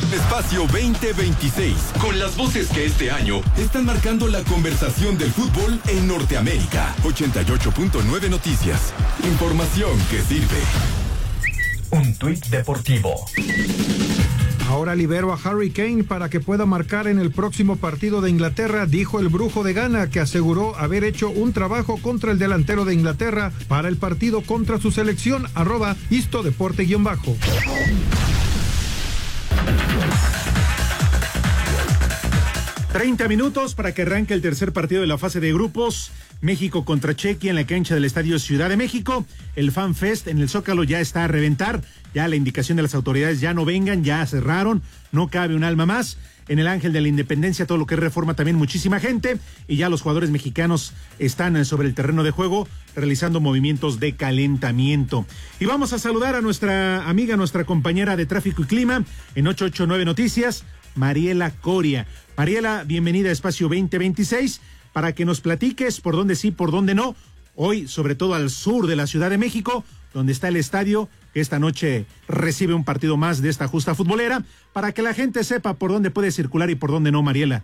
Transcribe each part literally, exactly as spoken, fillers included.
Espacio veinte veintiséis, con las voces que este año están marcando la conversación del fútbol en Norteamérica. ochenta y ocho punto nueve Noticias. Información que sirve. Un tuit deportivo. Ahora libero a Harry Kane para que pueda marcar en el próximo partido de Inglaterra, dijo el Brujo de Ghana, que aseguró haber hecho un trabajo contra el delantero de Inglaterra para el partido contra su selección, arroba histodeporte guión bajo. treinta minutos para que arranque el tercer partido de la fase de grupos. México contra Chequia en la cancha del Estadio Ciudad de México. El Fan Fest en el Zócalo ya está a reventar. Ya la indicación de las autoridades, ya no vengan, ya cerraron. No cabe un alma más. En el Ángel de la Independencia, todo lo que es Reforma, también muchísima gente. Y ya los jugadores mexicanos están sobre el terreno de juego realizando movimientos de calentamiento. Y vamos a saludar a nuestra amiga, nuestra compañera de Tráfico y Clima en ocho ocho nueve Noticias, Mariela Coria. Mariela, bienvenida a Espacio veinte veintiséis, para que nos platiques por dónde sí, por dónde no. Hoy, sobre todo al sur de la Ciudad de México, donde está el estadio, que esta noche recibe un partido más de esta justa futbolera, para que la gente sepa por dónde puede circular y por dónde no, Mariela.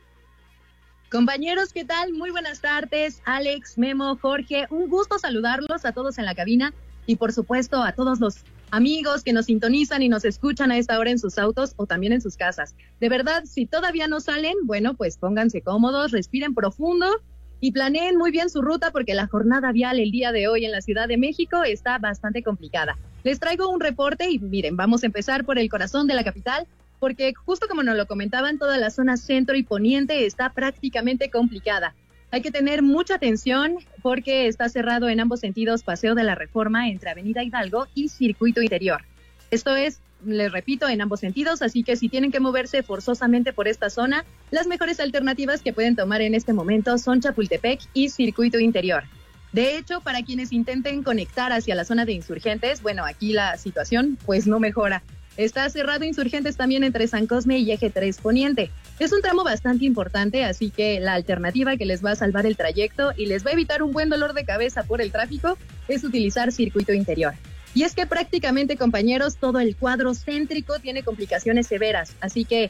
Compañeros, ¿qué tal? Muy buenas tardes, Alex, Memo, Jorge, un gusto saludarlos a todos en la cabina y por supuesto a todos los amigos que nos sintonizan y nos escuchan a esta hora en sus autos o también en sus casas. De verdad, si todavía no salen, bueno, pues pónganse cómodos, respiren profundo y planeen muy bien su ruta porque la jornada vial el día de hoy en la Ciudad de México está bastante complicada. Les traigo un reporte y miren, vamos a empezar por el corazón de la capital, porque justo como nos lo comentaban, toda la zona centro y poniente está prácticamente complicada. Hay que tener mucha atención porque está cerrado en ambos sentidos Paseo de la Reforma entre Avenida Hidalgo y Circuito Interior. Esto es, les repito, en ambos sentidos, así que si tienen que moverse forzosamente por esta zona, las mejores alternativas que pueden tomar en este momento son Chapultepec y Circuito Interior. De hecho, para quienes intenten conectar hacia la zona de Insurgentes, bueno, aquí la situación pues no mejora. Está cerrado Insurgentes también entre San Cosme y Eje tres Poniente. Es un tramo bastante importante, así que la alternativa que les va a salvar el trayecto y les va a evitar un buen dolor de cabeza por el tráfico es utilizar Circuito Interior. Y es que prácticamente, compañeros, todo el cuadro céntrico tiene complicaciones severas, así que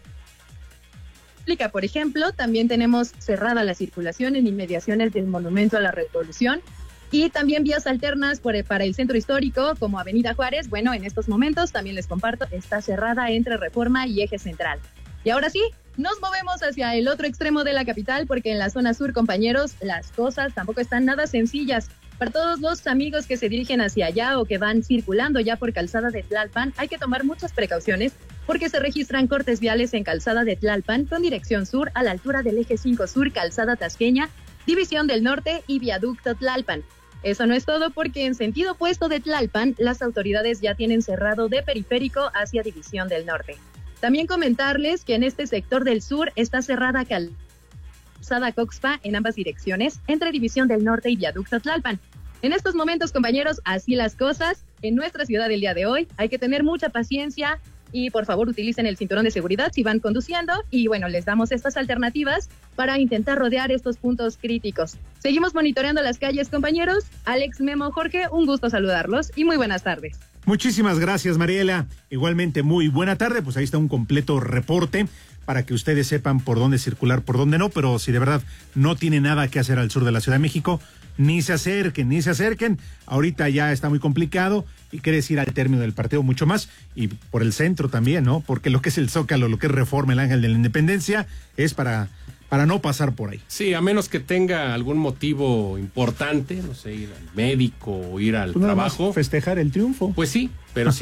por ejemplo, también tenemos cerrada la circulación en inmediaciones del Monumento a la Revolución y también vías alternas por el, para el centro histórico como Avenida Juárez. Bueno, en estos momentos también les comparto, está cerrada entre Reforma y Eje Central. Y ahora sí, nos movemos hacia el otro extremo de la capital porque en la zona sur, compañeros, las cosas tampoco están nada sencillas. Para todos los amigos que se dirigen hacia allá o que van circulando ya por Calzada de Tlalpan, hay que tomar muchas precauciones porque se registran cortes viales en Calzada de Tlalpan con dirección sur a la altura del Eje cinco Sur, Calzada Tasqueña, División del Norte y Viaducto Tlalpan. Eso no es todo porque en sentido opuesto de Tlalpan, las autoridades ya tienen cerrado de Periférico hacia División del Norte. También comentarles que en este sector del sur está cerrada Calzada Coxpa en ambas direcciones, entre División del Norte y Viaducto Tlalpan. En estos momentos, compañeros, así las cosas en nuestra ciudad el día de hoy. Hay que tener mucha paciencia y por favor utilicen el cinturón de seguridad si van conduciendo y bueno, les damos estas alternativas para intentar rodear estos puntos críticos. Seguimos monitoreando las calles, compañeros. Alex, Memo, Jorge, un gusto saludarlos y muy buenas tardes. Muchísimas gracias, Mariela. Igualmente, muy buena tarde. Pues ahí está un completo reporte para que ustedes sepan por dónde circular, por dónde no, pero si de verdad no tiene nada que hacer al sur de la Ciudad de México, ni se acerquen, ni se acerquen. Ahorita ya está muy complicado y quiere decir al término del partido mucho más y por el centro también, ¿no? Porque lo que es el Zócalo, lo que es Reforma, el Ángel de la Independencia, es para... para no pasar por ahí. Sí, a menos que tenga algún motivo importante, no sé, ir al médico o ir al pues trabajo. Festejar el triunfo. Pues sí, pero sí.